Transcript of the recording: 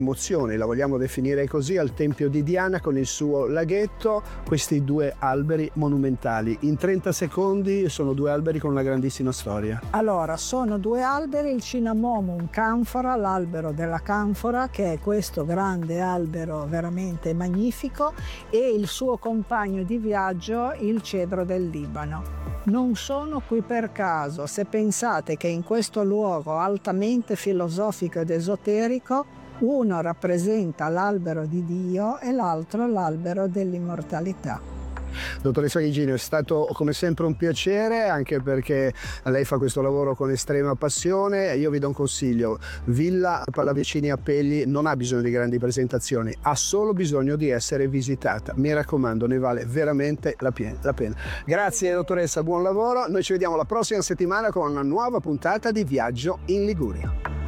emozioni, la vogliamo definire così, al Tempio di Diana con il suo laghetto, questi due alberi monumentali. In 30 secondi sono due alberi con una grandissima storia. Allora, sono due alberi, il Cinnamomum canfora, l'albero della canfora, che è questo grande albero veramente magnifico, e il suo compagno di viaggio, il cedro del Libano. Non sono qui per caso. Se pensate che in questo luogo altamente filosofico ed esoterico uno rappresenta l'albero di Dio e l'altro l'albero dell'immortalità. Dottoressa Gigino, è stato come sempre un piacere, anche perché lei fa questo lavoro con estrema passione. Io vi do un consiglio: Villa Pallavicini a Pegli non ha bisogno di grandi presentazioni, ha solo bisogno di essere visitata. Mi raccomando, ne vale veramente la pena. Grazie dottoressa, buon lavoro. Noi ci vediamo la prossima settimana con una nuova puntata di Viaggio in Liguria.